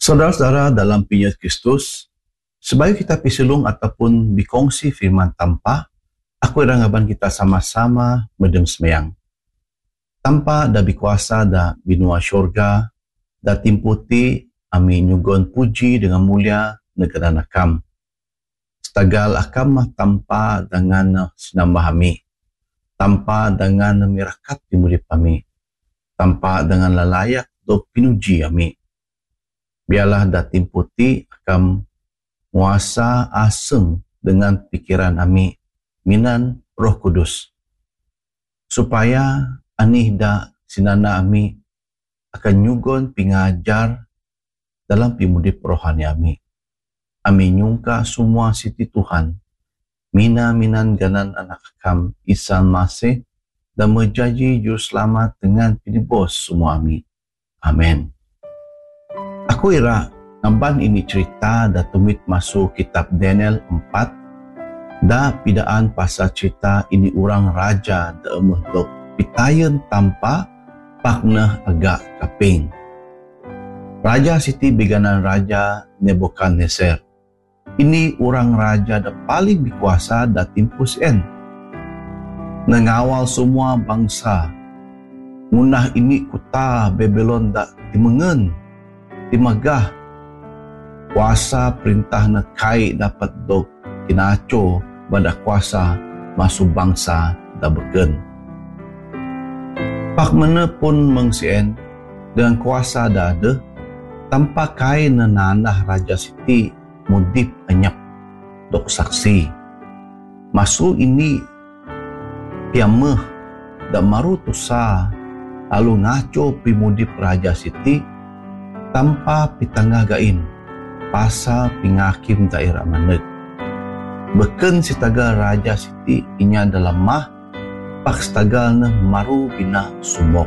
Saudara-saudara dalam Yesus Kristus, sebagai kita pisilung ataupun bikongsi firman tampa, aku irangaban kita sama-sama medem semeyang. Tanpa da bikuasa da binua syurga, da timputi ami nyugon puji dengan mulia negara nakam. Setagal akam mah tanpa dengan sinambah ami, tanpa dengan mirakat dimurip kami, tanpa dengan lalayak do pinuji ami. Biarlah datim putih akan muasa aseng dengan pikiran ami minan Roh Kudus, supaya anih da sinana ami akan nyugon pingajar dalam pimudip rohani ami. Ami nyungka semua siti Tuhan minan ganan anak akam Isa Masih dan menjadi juru selamat dengan pinibos semua ami. Amin. Aku ira namban ini cerita da tumit masuk kitab Daniel 4 da pidaan pasal cerita ini orang raja da emeh dok pitayen tanpa paknah agak kaping. Raja siti biganan Raja Nebukadnezar. Ini orang raja da paling berkuasa da timpus en. Nengawal semua bangsa. Munah ini kuta Babylon da timengen, timagah. Kuasa perintah na kai dapat dok kinaco pada kuasa masuk bangsa da beken. Pak mana pun mengsien dengan kuasa da ada, tanpa kai na nanah raja siti mudip anyap dok saksi. Masuk ini piameh da maru tusa lalu ngaco pimudip raja siti tanpa pitangah gain pasal pingakim daerah maneg. Beken sitagal raja siti inya dalam mah pak sitagal na maru bina sumok.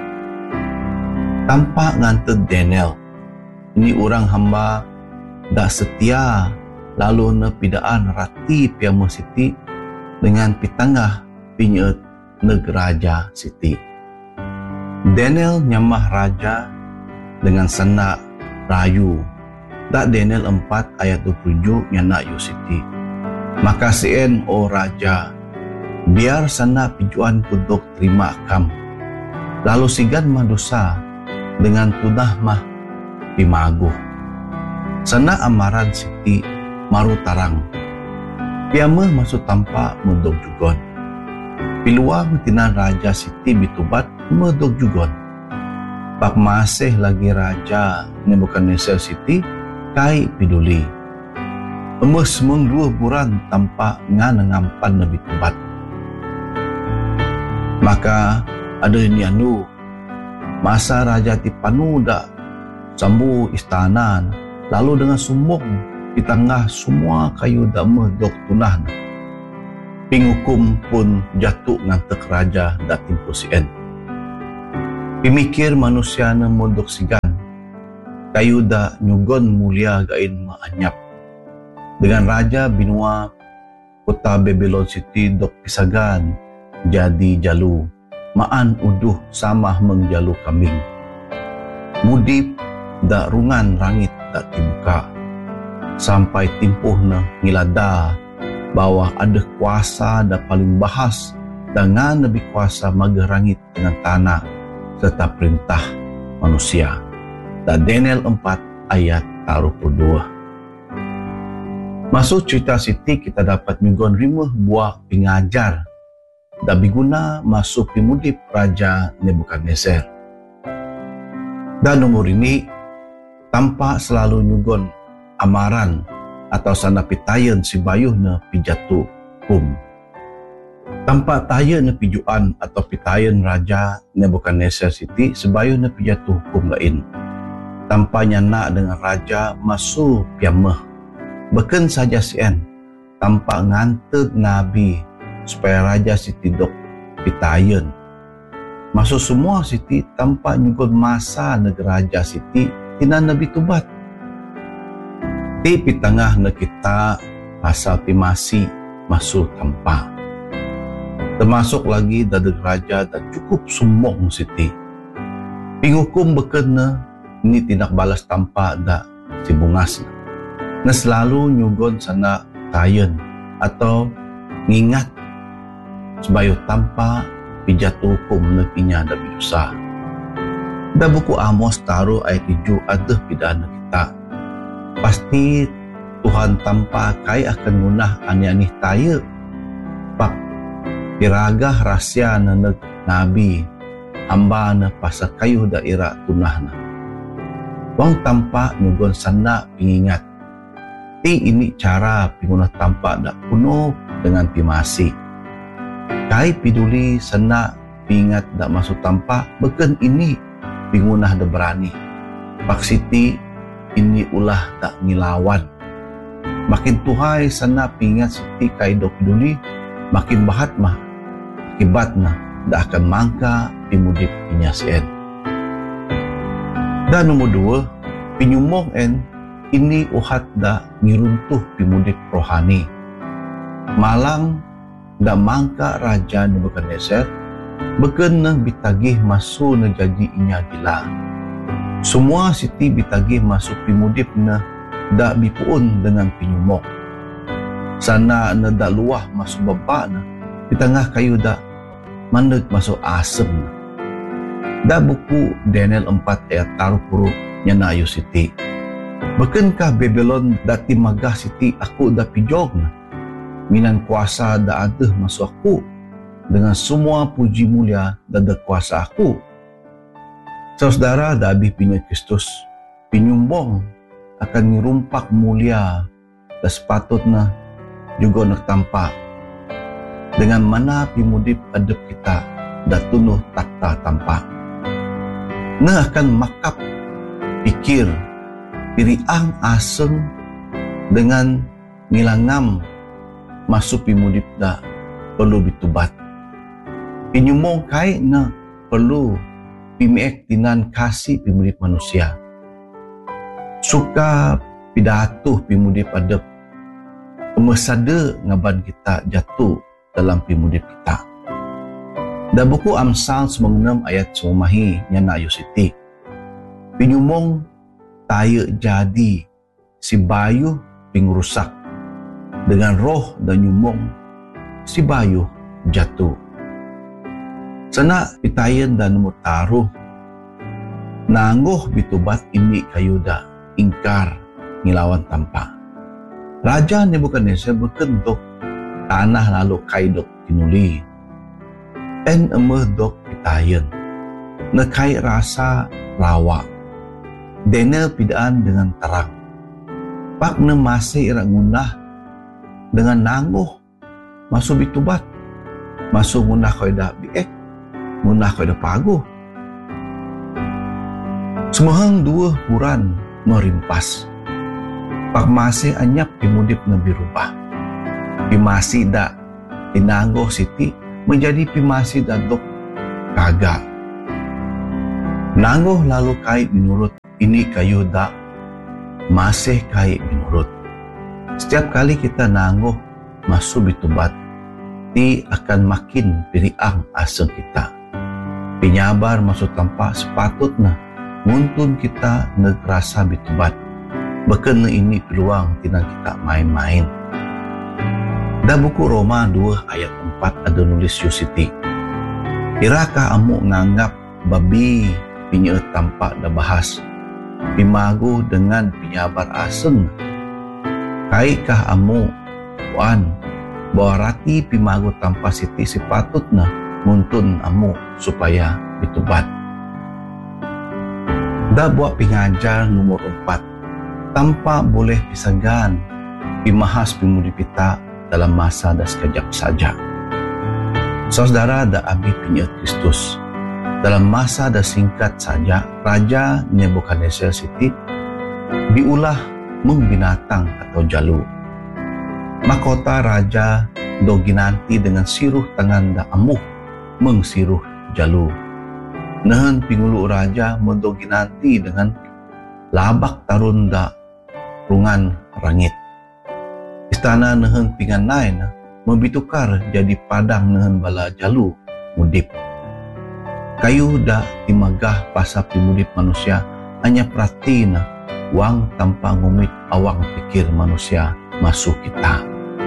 Tanpa nganted Daniel, ini orang hamba dah setia lalu na pidaan rati piama siti dengan pitangah pinyet neg raja siti. Daniel nyamah raja dengan senak rayu. Dak Daniel 4 ayat 27 nyana yu siti. Maka sien o raja, biar sana pijuan kudok terima akam. Lalu sigan madosa dengan tunah mah pimaguh. Sana amaran siti maru tarang. Piameh masuk tanpa mendog jugon. Piluang tinan raja siti bitubat mendog jugon. Pak masih lagi raja Nebukadnezar siti kai piduli. Emes meng 2 bulan tanpa ngampan lebih tubat. Maka ada ini anu masa raja tipanu dak sambu istana lalu dengan sumuk di tengah semua kayu damah dok tunah. Pinghukum pun jatuh ngantek raja datim pusien. Pimikir manusia na modok sigan kayu da nyugon mulia gain maanyap. Dengan raja binua kota Babylon City dok pisagan jadi jalu maan uduh samah mengjalu kambing. Mudip da rungan rangit da tibuka sampai timpuh na ngilada bahwa ada kuasa da paling bahas dengan lebih kuasa magerangit dengan tanah serta perintah manusia. Da Daniel 4 ayat 22. Masuk cerita siti kita dapat nyugon rimeh buah pingajar da biguna masuk pimudip Raja Nebukadnezar. Dan nomor ini tanpa selalu nyugon amaran atau sana pitayen si bayuh na pijatu kum. Tanpa tayen na pijuan atau pitayen Raja Nebukadnezar siti sebayuh na pijatu hukum lain. Tanpa nyana dengan raja masuk piameh. Beken saja sien tanpa nganted nabi supaya raja siti dok pitayen. Masuk semua siti tanpa nyugon masa negara raja siti tina nabi tubat. Ti pitangah na kita pasal timasi masuk tanpa. Termasuk lagi dadeg raja dan cukup sumong siti. Pinghukum beken na ini tindak balas tanpa da si bungas na selalu nyugon sana kayen atau ngingat sebayo tanpa pijat hukum na pinya da binusa. Da buku Amos taruh ayat 7 ada pidana kita. Pasti Tuhan tanpa kai akan munah ani-ani tayo. Pak piragah rahsia na nabi hamba na pasa kayo daira tunah na. Wang tanpa nugon sana pingingat. Ini cara pingunah tanpa da kuno dengan pimasi. Kai piduli sana pingat da masuk tanpa beken ini pingunah da berani. Pak Siti ini ulah tak ngilawan. Makin tuhai sana pingat Siti kai do piduli makin bahat mah akibat na da akan mangka pimudip pinyasien. Dan nomor 2 pinyumong ini uhat da ngiruntuh pimudip rohani. Malang da mangka raja Nebukadneser beken na bitagih masuk na jadi inya gila. Semua Siti bitagih masuk pimudip na da bipuun dengan pinyumong. Sana na da luah masuk baba na di tengah kayu da mandeg masuk asem na. Da buku Daniel 4 ayat 30 nya na ayo Siti. Bekenkah Babylon dati magah Siti aku da pijog na. Minan kuasa da adeh masuk aku. Dengan semua puji mulia da kuasa aku. Saudara da abi pinya Kristus. Pinyumbong akan ngirumpak mulia da sepatutna juga nak tampak. Dengan mana pimudip adep kita da tunuh takta tampak. Na akan makap pikir piriang aseng dengan ngilangam masuk pimudip da perlu bitubat. Pinyumong kai na perlu pimiek tinan kasih pimudip manusia. Suka pidatuh pimudip adep. Mesada ngaban kita jatuh dalam pimudip kita. Da buku Amsal 96 ayat 9 nya na ayo Siti. Pinyumong tayo jadi si bayuh pingrusak. Dengan roh dan nyumong si bayuh jatuh. Sana pitayan dan mutaruh. Nanggoh bitubat ini kayu da ingkar ngilawan tanpa. Raja Nebukadneser berkentuk tanah lalu kaidok tinuli. En emeh dok pitayan. Nekai rasa rawa. Daniel pidaan dengan terang. Pak ne masih irak ngunah dengan nanggoh masuk bitubat. Masuk ngunah kau dah biek. Ngunah kau dah paguh. Semahang 2 buran merimpas. Pak masih anyap pimudip nabi rubah. Pimasi dak tinanggoh Siti menjadi pimasi dadok kagak. Nanggoh lalu kai menurut ini kayu dak masih kai menurut. Setiap kali kita nanggoh masuk bitubat, ti akan makin piriang aseng kita. Pinyabar masuk tanpa sepatutnya nguntun kita negrasa bitubat. Beken ini peluang tina kita main-main. Da buku Roma 2 ayat 4 ada nulis Siti. Irakah amu nganggap babi pinyeut tampak da bahas. Pimagu dengan pinyabar aseng. Kaikah amu wan bahwa rati pimagu tanpa Siti sepatutnya nguntun amu supaya bitubat. Da buat pengajar nomor 4. Tanpa boleh pisagan pimahas pimudip kita dalam masa dah sekejap saja. Saudara da abi pinyeut Kristus. Dalam masa dah singkat saja, Raja Nebukadneser Siti diulah mengbinatang atau jalu. Mahkota Raja doginanti dengan siruh tangan da amuh mengsiruh jalu. Nahan pingulu Raja mendoginanti dengan labak tarun da rungan rangit. Istana nahan pinganai na membitukar jadi padang nahan bala jalu mudip. Kayu da timagah pasap pimudip manusia hanya perhati na wang tanpa ngumit awang pikir manusia masuk kita.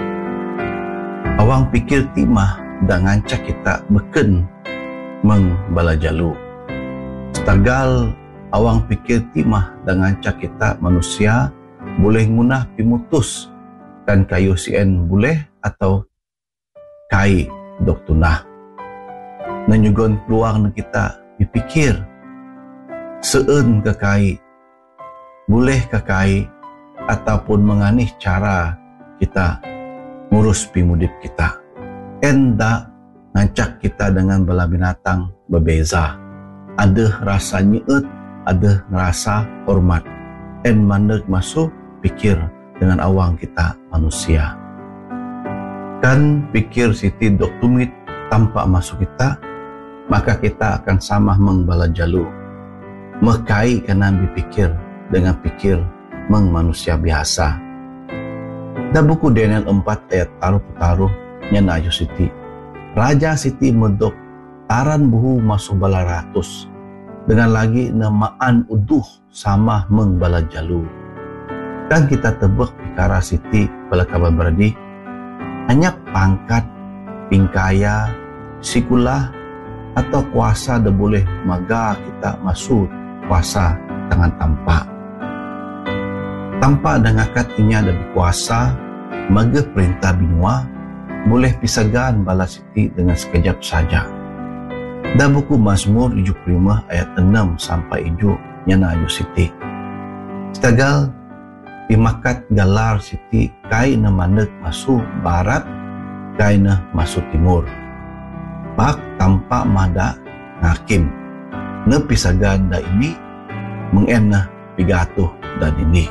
Awang pikir timah dan ngancak kita beken mengbalajalu. Setagal awang pikir timah dan ngancak kita manusia boleh ngunah pimutus kan kayu sien boleh atau kai dok tunah. Nanyugon peluang na kita dipikir seen ke kai, boleh ke kai ataupun menganih cara kita ngurus pimudip kita. Enda ngancak kita dengan bala binatang berbeza. Ada rasa nyeut, ada ngerasa hormat. En mandek masuk pikir dengan awang kita manusia. Kan pikir siti dok tumit tanpa masuk kita, maka kita akan samah mengbalajalu. Mekai kanan dipikir dengan pikir manusia biasa. Da buku Daniel 4 ayat taruh-taruh nyana ayo siti. Raja siti medok taran buhu masuk bala ratus. Dengan lagi namaan uduh sama mengbalajalu. Dan kita tebak pikara siti bala kabar beradi. Hanya pangkat, pingkaya, sikulah atau kuasa dah boleh maga kita masuk kuasa tangan tampak. Tanpa dan ngakat inya ada kuasa, maga perintah binua, boleh pisagan bala siti dengan sekejap saja. Da buku Mazmur 75 ayat 6 sampai 7 nyana ayu siti. Setagal pimakat galar siti kai na mandek masuk barat, kai na masuk timur. Pak tanpa mada ngakim. Ne pisagan da ini mengen na pigatuh dan ini.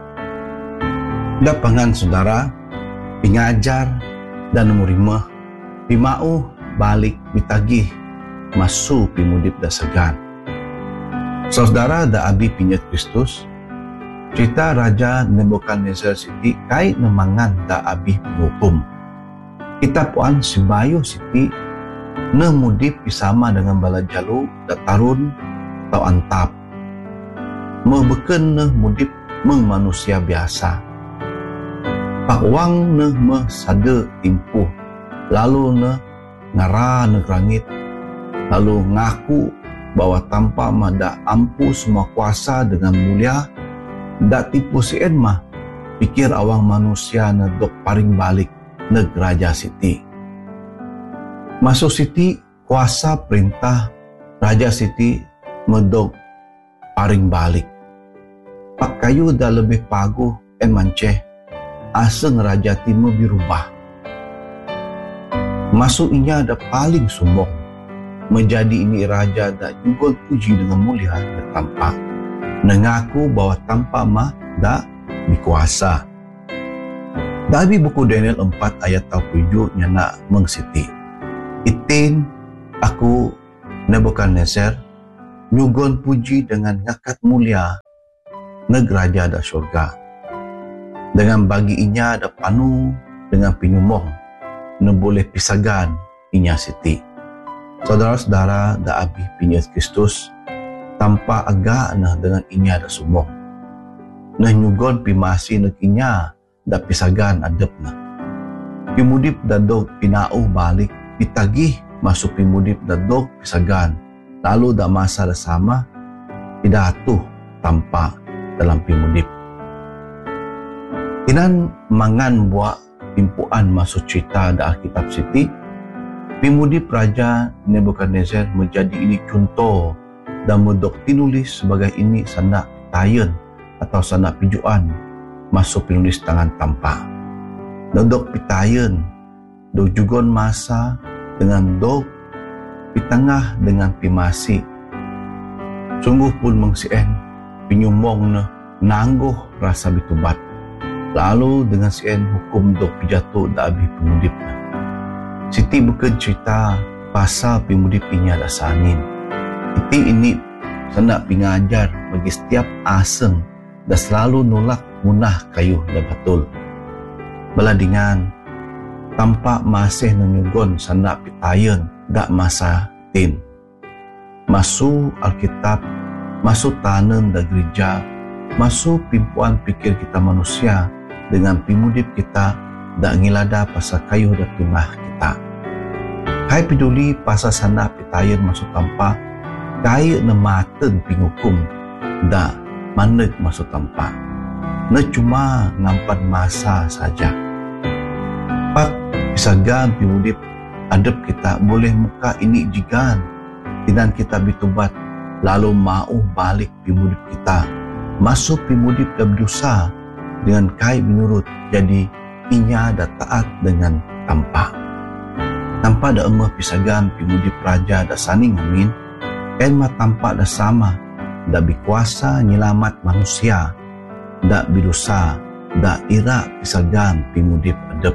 Da pangan saudara pingajar dan murimah pimau balik bitagih masuk pimudip da segan. Saudara da abi pinyat Kristus cerita Raja Nebukadnezar siti kai nemangan da abi penghukum. Kita puan sibayo siti nemudip pisama dengan bala jalu da tarun atau antap. Mebeken ne mudip meng manusia biasa. Pakwang ne mesade timpuh. Lalu ne ngara ne rangit. Lalu ngaku bahwa tanpa mada ampu semua kuasa dengan mulia. Dak tipu sien mah pikir awang manusia ne dok paring balik neg Raja siti. Masuk siti kuasa perintah Raja siti medok paring balik. Pak kayu dah lebih paguh en manceh aseng Raja Timur dirubah. Masuk inya ada paling sumbong. Menjadi ini raja dak jugol puji dengan mulia bertampak. Mengaku bahwa tanpa mah dak dikuasa. Dari buku Daniel 4 ayat 7 nyana mengsiti. Itin aku Nebukadnezar nyugon puji dengan ngakat mulia neg raja da surga. Dengan bagi inya ada panu dengan pinyumong ne boleh pisagan inya siti. Saudara-saudara da abi pinyat Kristus tanpa agak nah dengan inya da sumong. Nah nyugon pimasi neg inya da pisagan adep na. Pimudip da dog pinauh balik pitagih masuk pimudip da dog pisagan. Lalu da masa da sama pidatuh tanpa dalam pimudip. Inan mangan buat timpuan masuk cerita da Alkitab siti. Pimudip Raja Nebukadnezar menjadi ini contoh dan mudok tinulis sebagai ini sandak tayen atau sandak pijuan masuk penulis tangan tampak. Dok pitayen, dok jugon masa dengan dok pitangah dengan pimasi. Sungguh pun mengsien pinyumong na nangguh rasa bitubat. Lalu dengan sien hukum dok pijatuh da abi pimudip na. Siti bukan cerita pasal pimudip inya da sanin. Iti ini sandak pingajar bagi setiap aseng da selalu nolak munah kayu da betul. Beladingan tanpa masih menyugon sandak pitayen dak masa tin. Masuk Alkitab masuk tanen da gereja, masuk pimpuan pikir kita manusia dengan pimudip kita da ngilada pasal kayuh da tunah kita. Kai peduli pasal sana pitayen masuk tanpa, kai nematen pingukum da maneg masuk tanpa. Na cuma ngampan masa saja. Pak pisagan pimudip adep kita boleh muka ini jigan tinan kita bitubat lalu mau balik pimudip kita masuk pimudip da berdosa dengan kai menurut jadi inya da taat dengan tanpa da emah pisagan pimudip raja da saning amin kain ma tanpa da sama da bikuasa nyelamat manusia da bidosa da ira pisagan pimudip adep.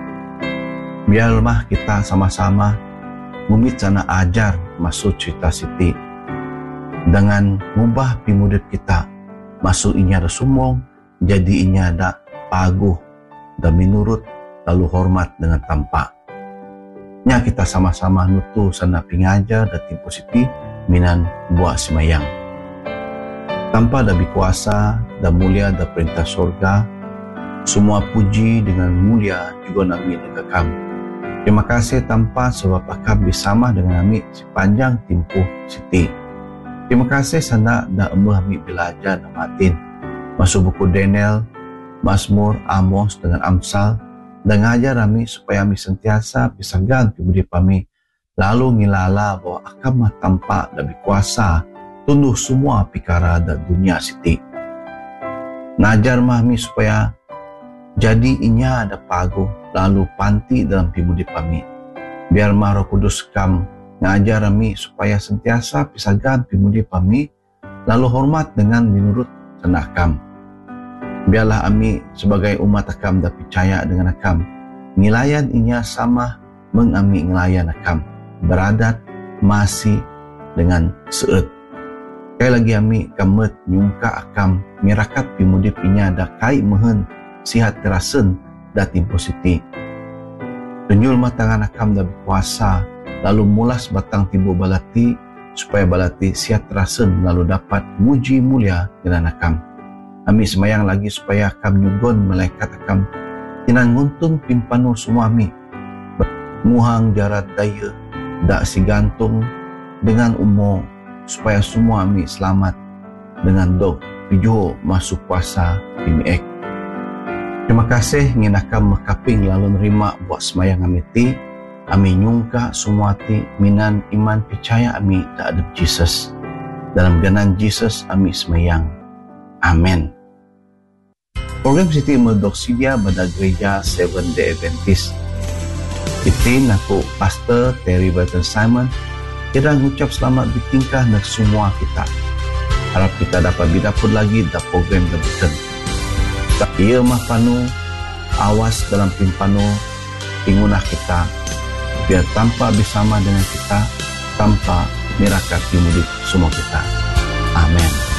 Biar mah kita sama-sama ngumit sana ajar masuk cerita siti dengan ngubah pimudip kita masuk inya da sumong jadi inya da paguh da minurut lalu hormat dengan tanpa nya kita sama-sama nutu sana pingajar da timpo siti minan buah semayang tanpa da bikuasa da mulia da perintah surga semua puji dengan mulia juga nami negakam. Terima kasih tanpa sebab akam bersama dengan kami sepanjang tempoh siti. Terima kasih sana da emah kami belajar dan matin. Masuk buku Daniel, Mazmur, Amos dengan Amsal dan ngajar kami supaya kami sentiasa pisagan pimudip kami. Lalu ngilala bahwa akam mah tampak dan berkuasa tunduh semua pikara da dunia siti. Ngajar mah kami supaya jadi inya ada paguh lalu panti dalam pimudip kami. Biar mah Roh Kudus kam ngajar kami supaya sentiasa pisagan pimudip kami lalu hormat dengan menurut senah kam. Biarlah kami sebagai umat akam da percaya dengan akam ngilayan inya sama mengami ngelayan akam beradat masih dengan seut. Kaya lagi kami kamet nyungka akam mirakat pimudip inya da kai mehen sihat terasen da timpo siti. Renyul matangan akam da berkuasa lalu mulas batang tibu balati supaya balati sihat terasen lalu dapat muji mulia dengan akam. Kami semayang lagi supaya akam nyugon malaikat akam tinan nguntung pimpanu semua kami muhang jarat daya da si gantung dengan umo supaya semua kami selamat dengan dog pijo masuk puasa pimiek. Terima kasih nginakam makaping lalu nerima buat semayang kami ti. Kami nyungka semua ti minan iman percaya kami tak ada Jesus. Dalam ganan Jesus kami semayang. Amen. Program Siti Medoksidia pada Gereja Seventh-day Adventist. Itin aku Pastor Terry Burton Simon. Kira ngucap selamat bertingkah nak semua kita. Harap kita dapat bidapur lagi da program debutan. Ia mah panu awas dalam pimpanu pingunah kita biar tanpa bersama dengan kita tanpa mirakat pimudip semua kita. Amin.